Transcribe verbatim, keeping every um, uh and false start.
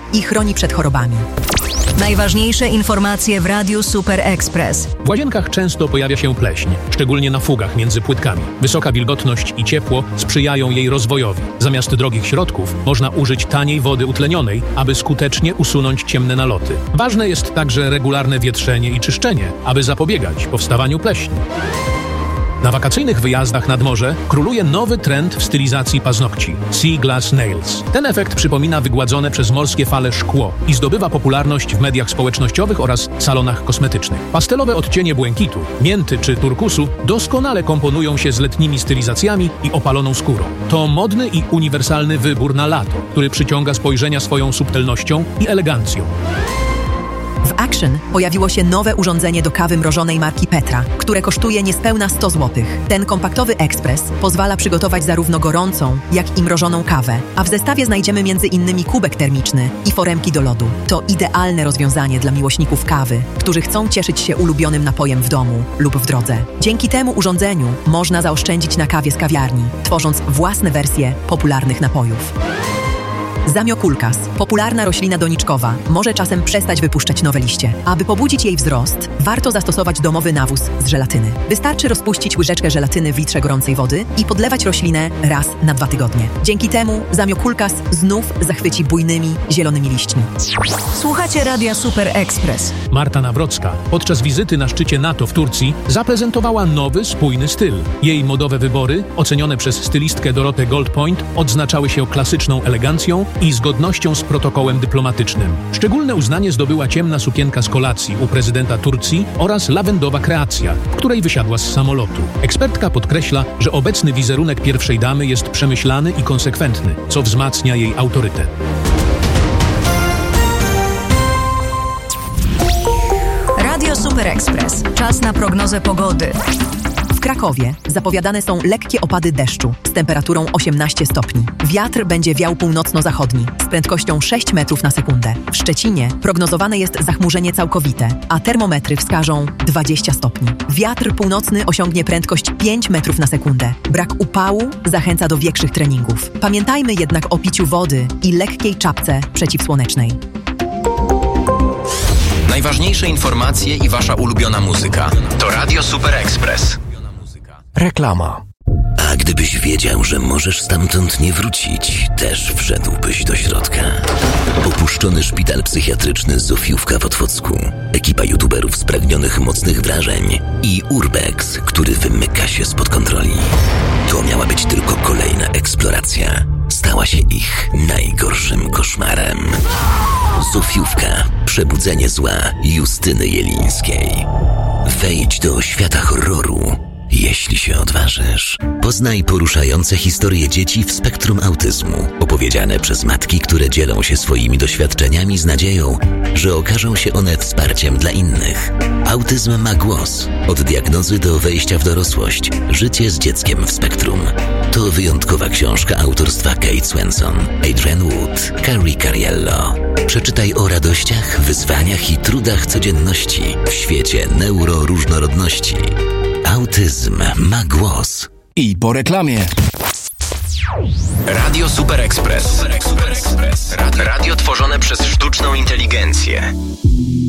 i chroni przed chorobami. Najważniejsze informacje w Radiu Super Express. W łazienkach często pojawia się pleśń, szczególnie na fugach między płytkami. Wysoka wilgotność i ciepło sprzyjają jej rozwojowi. Zamiast drogich środków można użyć taniej wody utlenionej, aby skutecznie usunąć ciemne naloty. Ważne jest także regularne wietrzenie i czyszczenie, aby zapobiegać powstawaniu pleśni. Na wakacyjnych wyjazdach nad morze króluje nowy trend w stylizacji paznokci – Sea Glass Nails. Ten efekt przypomina wygładzone przez morskie fale szkło i zdobywa popularność w mediach społecznościowych oraz salonach kosmetycznych. Pastelowe odcienie błękitu, mięty czy turkusu doskonale komponują się z letnimi stylizacjami i opaloną skórą. To modny i uniwersalny wybór na lato, który przyciąga spojrzenia swoją subtelnością i elegancją. W Action pojawiło się nowe urządzenie do kawy mrożonej marki Petra, które kosztuje niespełna sto złotych. Ten kompaktowy ekspres pozwala przygotować zarówno gorącą, jak i mrożoną kawę, a w zestawie znajdziemy między innymi kubek termiczny i foremki do lodu. To idealne rozwiązanie dla miłośników kawy, którzy chcą cieszyć się ulubionym napojem w domu lub w drodze. Dzięki temu urządzeniu można zaoszczędzić na kawie z kawiarni, tworząc własne wersje popularnych napojów. Zamiokulkas, popularna roślina doniczkowa, może czasem przestać wypuszczać nowe liście. Aby pobudzić jej wzrost, warto zastosować domowy nawóz z żelatyny. Wystarczy rozpuścić łyżeczkę żelatyny w litrze gorącej wody i podlewać roślinę raz na dwa tygodnie. Dzięki temu zamiokulkas znów zachwyci bujnymi, zielonymi liśćmi. Słuchacie Radia Super Express. Marta Nawrocka podczas wizyty na szczycie NATO w Turcji zaprezentowała nowy, spójny styl. Jej modowe wybory, ocenione przez stylistkę Dorotę Goldpoint, odznaczały się klasyczną elegancją i zgodnością z protokołem dyplomatycznym. Szczególne uznanie zdobyła ciemna sukienka z kolacji u prezydenta Turcji oraz lawendowa kreacja, w której wysiadła z samolotu. Ekspertka podkreśla, że obecny wizerunek pierwszej damy jest przemyślany i konsekwentny, co wzmacnia jej autorytet. Radio Super Express. Czas na prognozę pogody. W Krakowie zapowiadane są lekkie opady deszczu z temperaturą osiemnaście stopni. Wiatr będzie wiał północno-zachodni z prędkością sześć metrów na sekundę. W Szczecinie prognozowane jest zachmurzenie całkowite, a termometry wskażą dwadzieścia stopni. Wiatr północny osiągnie prędkość pięć metrów na sekundę. Brak upału zachęca do większych treningów. Pamiętajmy jednak o piciu wody i lekkiej czapce przeciwsłonecznej. Najważniejsze informacje i wasza ulubiona muzyka to Radio Super Express. Reklama. A gdybyś wiedział, że możesz stamtąd nie wrócić, też wszedłbyś do środka. Opuszczony szpital psychiatryczny Zofiówka w Otwocku, ekipa youtuberów spragnionych mocnych wrażeń i Urbex, który wymyka się spod kontroli. To miała być tylko kolejna eksploracja. Stała się ich najgorszym koszmarem. Zofiówka. Przebudzenie zła Justyny Jelińskiej. Wejdź do świata horroru, jeśli się odważysz. Poznaj poruszające historie dzieci w spektrum autyzmu, opowiedziane przez matki, które dzielą się swoimi doświadczeniami z nadzieją, że okażą się one wsparciem dla innych. Autyzm ma głos. Od diagnozy do wejścia w dorosłość. Życie z dzieckiem w spektrum. To wyjątkowa książka autorstwa Kate Swenson, Adrienne Wood, Carrie Cariello. Przeczytaj o radościach, wyzwaniach i trudach codzienności w świecie neuroróżnorodności. Autyzm ma głos. I po reklamie. Radio Super Express. Radio tworzone przez sztuczną inteligencję.